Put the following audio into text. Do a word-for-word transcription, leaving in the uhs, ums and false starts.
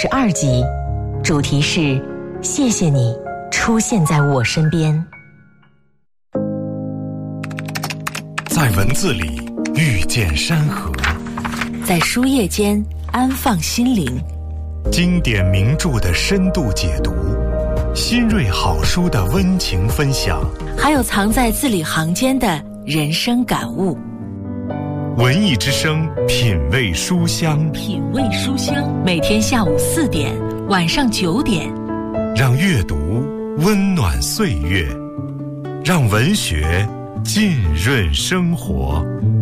十二集，主题是谢谢你出现在我身边。 在文字里遇见山河， 在书页间安放心灵， 经典名著的深度解读，新锐好书的温情分享， 还有藏在字里行间的人生感悟。 文艺之声，品味书香， 品味书香，每天下午四点，晚上九点， 让阅读温暖岁月，让文学浸润生活。